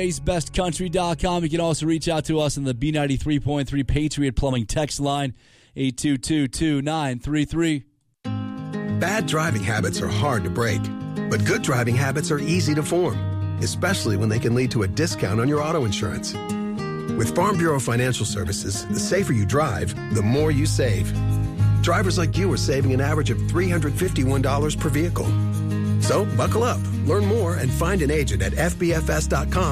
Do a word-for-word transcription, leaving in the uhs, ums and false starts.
best country dot com. You can also reach out to us on the B ninety-three point three Patriot Plumbing text line, eight two two, two nine three three. Bad driving habits are hard to break, but good driving habits are easy to form, especially when they can lead to a discount on your auto insurance. With Farm Bureau Financial Services, the safer you drive, the more you save. Drivers like you are saving an average of three hundred fifty-one dollars per vehicle. So buckle up, learn more, and find an agent at F B F S dot com